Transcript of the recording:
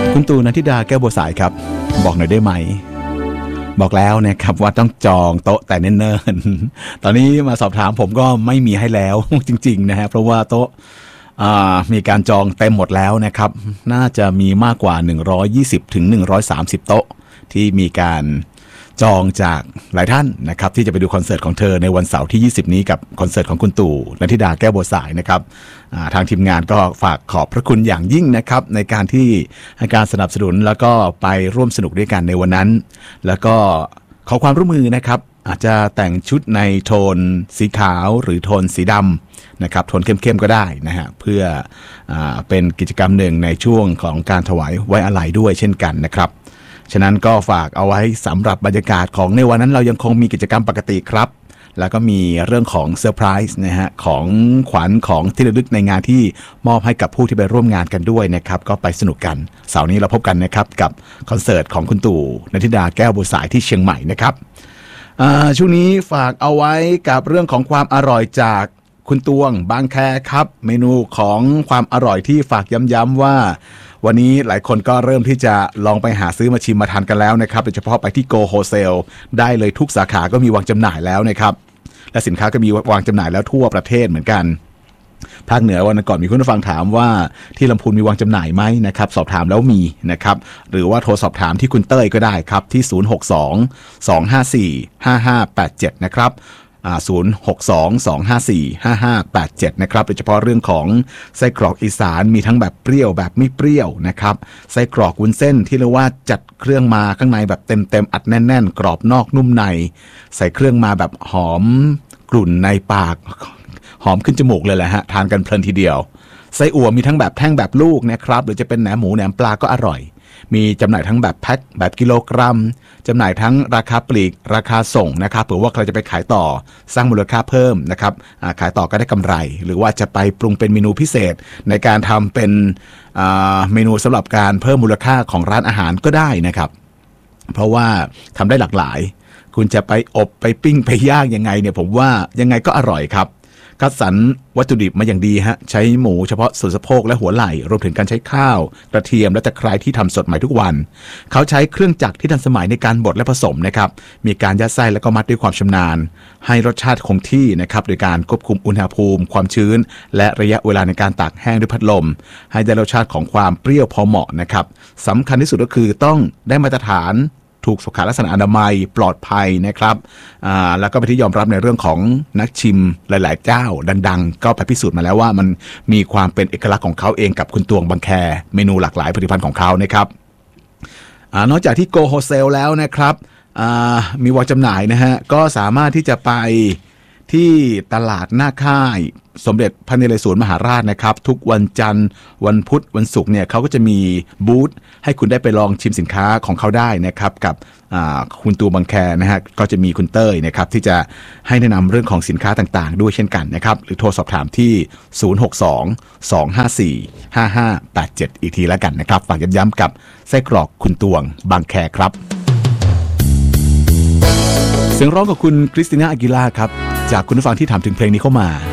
คุณตู่นันทิดาแก้วบัวสายครับบอกหน่อยได้ไหมบอกแล้วนะครับว่าต้องจองโต๊ะแต่เนิ่นๆตอนนี้มาสอบถามผมก็ไม่มีให้แล้วจริงๆนะฮะเพราะว่าโต๊ะมีการจองเต็มหมดแล้วนะครับน่าจะมีมากกว่า120ถึง130โต๊ะที่มีการจองจากหลายท่านนะครับที่จะไปดูคอนเสิร์ตของเธอในวันเสาร์ที่20นี้กับคอนเสิร์ตของคุณตู่นันทิดาแก้วบัวสายนะครับทางทีมงานก็ฝากขอบพระคุณอย่างยิ่งนะครับในการที่ให้การสนับสนุนแล้วก็ไปร่วมสนุกด้วยกันในวันนั้นแล้วก็ขอความร่วมมือนะครับอาจจะแต่งชุดในโทนสีขาวหรือโทนสีดำนะครับโทนเข้มๆก็ได้นะฮะเพื่อเป็นกิจกรรมหนึ่งในช่วงของการถวายไว้อาลัยด้วยเช่นกันนะครับฉะนั้นก็ฝากเอาไว้สำหรับบรรยากาศของในวันนั้นเรายังคงมีกิจกรรมปกติครับแล้วก็มีเรื่องของเซอร์ไพรส์นะฮะของขวัญของที่ระลึกในงานที่มอบให้กับผู้ที่ไปร่วมงานกันด้วยนะครับก็ไปสนุกกันเสาร์นี้เราพบกันนะครับกับคอนเสิร์ตของคุณตู่นันทิดาแก้วบัวสายที่เชียงใหม่นะครับช่วงนี้ฝากเอาไว้กับเรื่องของความอร่อยจากคุณตวงบางแคครับเมนูของความอร่อยที่ฝากย้ำๆว่าวันนี้หลายคนก็เริ่มที่จะลองไปหาซื้อมาชิมมาทานกันแล้วนะครับโดยเฉพาะไปที่ Go Wholesale ได้เลยทุกสาขาก็มีวางจำหน่ายแล้วนะครับและสินค้าก็มีวางจำหน่ายแล้วทั่วประเทศเหมือนกันภาคเหนือวันก่อนมีคุณผู้ฟังถามว่าที่ลำพูนมีวางจำหน่ายไหมนะครับสอบถามแล้วมีนะครับหรือว่าโทรสอบถามที่คุณเต้ยก็ได้ครับที่062-254-5587นะครับ062-254-5587นะครับโดยเฉพาะเรื่องของไส้กรอกอีสานมีทั้งแบบเปรี้ยวแบบไม่เปรี้ยวนะครับไส้กรอกวุ้นเส้นที่เรียกว่าจัดเครื่องมาข้างในแบบเต็มอัดแน่นๆกรอบนอกนุ่มในใส่เครื่องมาแบบหอมกลุ่นในปากหอมขึ้นจมูกเลยแหละฮะทานกันเพลินทีเดียวไส้อั่วมีทั้งแบบแท่งแบบลูกนะครับหรือจะเป็นแหนมหมูแหนมปลาก็อร่อยมีจำหน่ายทั้งแบบแพ็คแบบกิโลกรัมจำหน่ายทั้งราคาปลีกราคาส่งนะครับหรือว่าใครจะไปขายต่อสร้างมูลค่าเพิ่มนะครับขายต่อก็ได้กำไรหรือว่าจะไปปรุงเป็นเมนูพิเศษในการทำเป็นเมนูสำหรับการเพิ่มมูลค่าของร้านอาหารก็ได้นะครับเพราะว่าทำได้หลากหลายคุณจะไปอบไปปิ้งไปย่างยังไงเนี่ยผมว่ายังไงก็อร่อยครับคัดสรรวัตถุดิบมาอย่างดีฮะใช้หมูเฉพาะส่วนสะโพกและหัวไหล่รวมถึงการใช้ข้าวกระเทียมและตะไคร้ที่ทำสดใหม่ทุกวันเขาใช้เครื่องจักรที่ทันสมัยในการบดและผสมนะครับมีการยัดไส้และก็มัดด้วยความชำนาญให้รสชาติคงที่นะครับโดยการควบคุมอุณหภูมิความชื้นและระยะเวลาในการตากแห้งด้วยพัดลมให้ได้รสชาติของความเปรี้ยวพอเหมาะนะครับสำคัญที่สุดก็คือต้องได้มาตรฐานถูกสุขลักษณะอนามัยปลอดภัยนะครับแล้วก็เป็นที่ยอมรับในเรื่องของนักชิมหลายๆเจ้าดังๆก็ไปพิสูจน์มาแล้วว่ามันมีความเป็นเอกลักษณ์ของเขาเองกับคุณตวงบางแคเมนูหลากหลายผลิตภัณฑ์ของเขานะครับนอกจากที่ Go Wholesale แล้วนะครับมีวางจำหน่ายนะฮะก็สามารถที่จะไปที่ตลาดหน้าค่ายสมเด็จพระนเรศวรมหาราชนะครับทุกวันจันทร์วันพุธวันศุกร์เนี่ยเขาก็จะมีบูธให้คุณได้ไปลองชิมสินค้าของเขาได้นะครับกับคุณตูบางแคนะฮะก็จะมีคุณเต้ยนะครับที่จะให้แนะนำเรื่องของสินค้าต่างๆด้วยเช่นกันนะครับหรือโทรสอบถามที่062-254-5587อีกทีแล้วกันนะครับฝากย้ำๆกับไส้กรอกคุณตวงบางแคครับเสียงร้องของคุณคริสติน่าอากิล่าครับจากคุณผู้ฟังที่ถามถึงเพลงนี้เข้ามา